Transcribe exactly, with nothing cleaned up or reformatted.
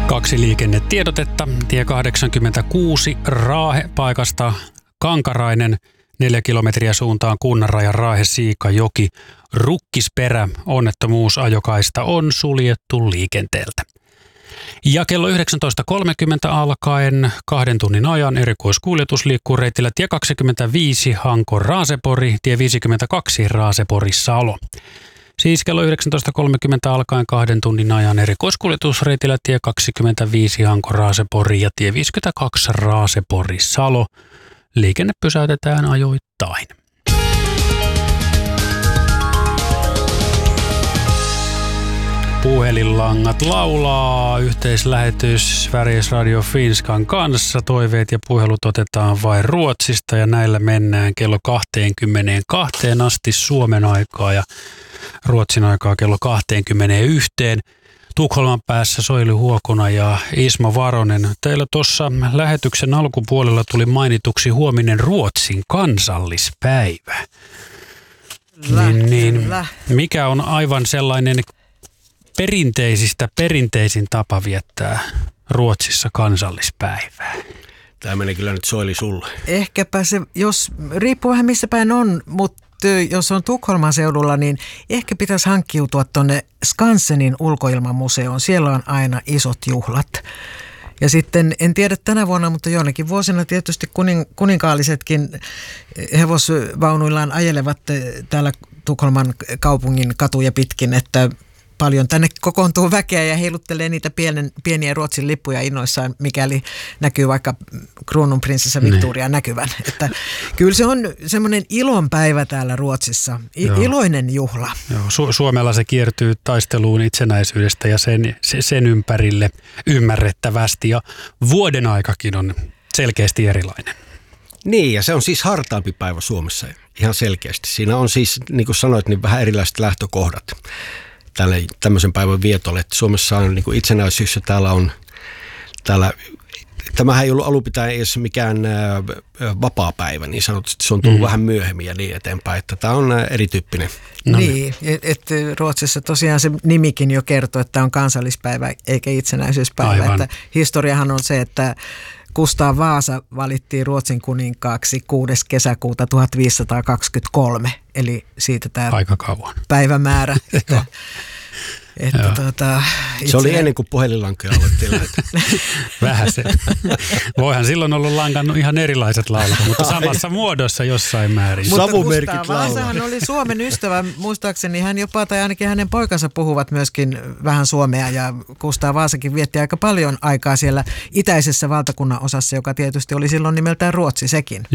Kaksi liikennetiedotetta. Tie kahdeksankymmentäkuusi Raahe paikasta Kankarainen, neljä kilometriä suuntaan Kunnanraja Raahe-Siikajoki. Rukkisperä, onnettomuusajokaista on suljettu liikenteeltä. Ja kello yhdeksäntoista kolmekymmentä alkaen kahden tunnin ajan erikoiskuljetus liikkuu reitillä tie kaksikymmentäviisi Hanko-Raasepori, tie viisikymmentäkaksi Raasepori-Salo. Siis kello yhdeksäntoista kolmekymmentä alkaen kahden tunnin ajan erikoiskuljetus reitillä tie kaksikymmentäviisi Hanko-Raasepori ja tie viisikymmentäkaksi Raasepori-Salo. Liikenne pysäytetään ajoittain. Puhelinlangat laulaa, yhteislähetys Sveriges Radio Finskan kanssa. Toiveet ja puhelut otetaan vain Ruotsista ja näillä mennään kello kaksikymmentäkaksi asti Suomen aikaa ja Ruotsin aikaa kello kaksikymmentäyksi. Tukholman päässä Soili Huokona ja Ismo Varonen. Teillä tuossa lähetyksen alkupuolella tuli mainituksi huominen Ruotsin kansallispäivä. Kyllä, niin, niin, kyllä. Mikä on aivan sellainen perinteisistä perinteisin tapa viettää Ruotsissa kansallispäivää? Tämä menee kyllä nyt Soili sulle. Ehkäpä se, jos riippuu vähän missä päin on, mutta jos on Tukholman seudulla, niin ehkä pitäisi hankkiutua tuonne Skansenin ulkoilmamuseoon. Siellä on aina isot juhlat. Ja sitten, en tiedä tänä vuonna, mutta jonnekin vuosina tietysti kuning, kuninkaallisetkin hevosvaunuillaan ajelevat täällä Tukholman kaupungin katuja pitkin, että paljon tänne kokoontuu väkeä ja heiluttelee niitä pienen, pieniä Ruotsin lippuja innoissaan, mikäli näkyy vaikka kruununprinsessa Victoria näkyvän. Että kyllä se on semmoinen ilonpäivä täällä Ruotsissa, I- iloinen juhla. Joo, Su- Suomella se kiertyy taisteluun itsenäisyydestä ja sen, sen ympärille ymmärrettävästi ja vuoden aikakin on selkeästi erilainen. Niin, ja se on siis hartaampi päivä Suomessa ihan selkeästi. Siinä on siis, niin kuin sanoit, niin vähän erilaiset lähtökohdat tälle tämmöisen päivän vietolle. Että Suomessa on niin kuin itsenäisyys ja täällä on, täällä, tämähän ei ollut alun pitäen edes mikään ää, vapaa-päivä, niin sanotusti se on tullut mm. vähän myöhemmin ja niin eteenpäin, että tämä on ää, erityyppinen. No niin, että et Ruotsissa tosiaan se nimikin jo kertoo, että on kansallispäivä eikä itsenäisyyspäivä. Että historiahan on se, että Kustaa Vaasa valittiin Ruotsin kuninkaaksi kuudes kesäkuuta tuhatviisisataakaksikymmentäkolme, eli siitä tämä aika kauan päivämäärä. että, että tuota, itse... Se oli ennen kuin puhelinlankoja aloittiin lähetä. Vähän se. Voihan silloin ollut lankannut ihan erilaiset laulut, mutta samassa muodossa jossain määrin. Mutta Kustaa Vaasahan oli Suomen ystävä, muistaakseni hän jopa, tai ainakin hänen poikansa puhuvat myöskin vähän suomea, ja Kustaa Vaasakin vietti aika paljon aikaa siellä itäisessä valtakunnan osassa, joka tietysti oli silloin nimeltään Ruotsi sekin.